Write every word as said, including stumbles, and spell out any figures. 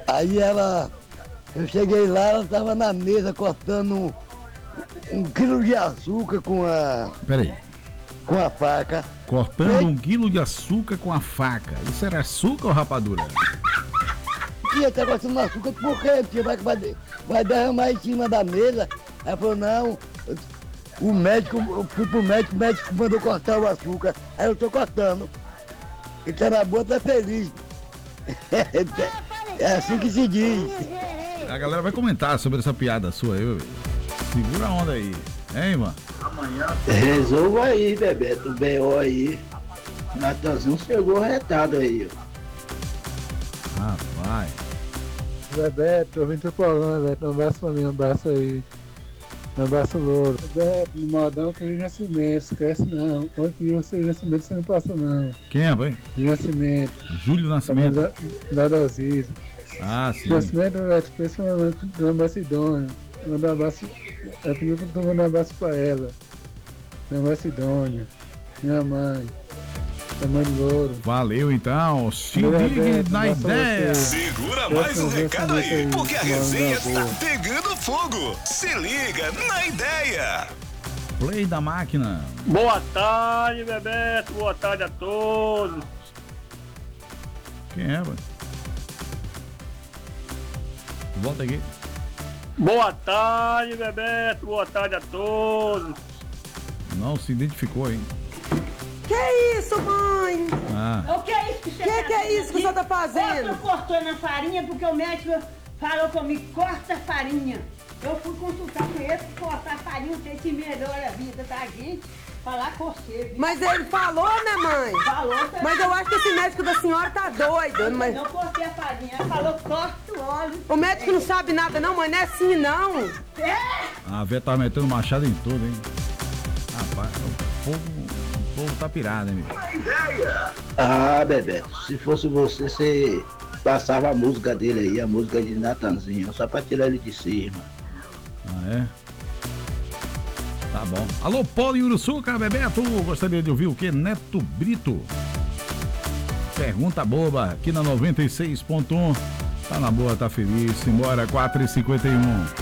Aí ela, eu cheguei lá, ela tava na mesa cortando um, um quilo de açúcar com a, Peraí. com a faca. Cortando Ei. um quilo de açúcar com a faca. Isso era açúcar ou rapadura? Tia, tá cortando açúcar por quê? Tia, vai, vai, vai derramar em cima da mesa. Ela falou, não, o médico, eu fui pro médico, o médico mandou cortar o açúcar. Aí eu tô cortando. Ele tá na boa, tá feliz. É assim que se diz. A galera vai comentar sobre essa piada sua aí, meu. Segura a onda aí. Hein, mano? Resolva aí, Bebeto, o B O aí. Natanzinho chegou retado aí, ó. Rapaz. Bebeto, eu vim te falando, Bebeto, um abraço pra mim, um abraço aí. Um abraço louro. Bebeto, no modão tem Nascimento, esquece não. Quando que você Nascimento você não passa não. Quem é, pai? Nascimento. Júlio Nascimento. Da, da Dosisa. Ah, sim. Nascimento, Bebeto, principalmente na Macedônia. Manda um abraço. Eu pedi pra tu mandar um abraço pra ela. Na Macedônia. Minha mãe. Minha mãe do Louro. Valeu então. Se ligue na ideia. Segura mais um recado aí, porque a resenha tá pegando fogo. Se liga na ideia. Play da máquina. Boa tarde, Bebeto. Boa tarde a todos. Quem é, pai? Volta aqui. Boa tarde, Bebeto. Boa tarde a todos. Não se identificou, hein? Que isso, mãe? Ah. O que é isso que você que, tá que é isso que você tá fazendo? Eu tô cortando a farinha porque o médico falou comigo, corta a farinha. Eu fui consultar com ele, cortar a farinha, não sei se melhora a vida da gente. Falar com você. Viu? Mas ele falou, né, mãe? Falou também. Mas eu acho que esse médico da senhora tá doido. Mas... Eu cortei a farinha, ela falou, corta o óleo. O médico não sabe nada não, mãe, não é assim não. É? A Vé tá metendo machado em tudo, hein? Rapaz, o povo, o povo tá pirado, hein, meu? Ah, Bebeto, se fosse você, você passava a música dele aí, a música de Natanzinho, só pra tirar ele de cima. Ah, é? Tá bom. Alô, Paulo e Uruçuca, Bebeto, gostaria de ouvir o que? Neto Brito. Pergunta boba, aqui na noventa e seis ponto um. Tá na boa, tá feliz. Simbora, quatro e cinquenta e um.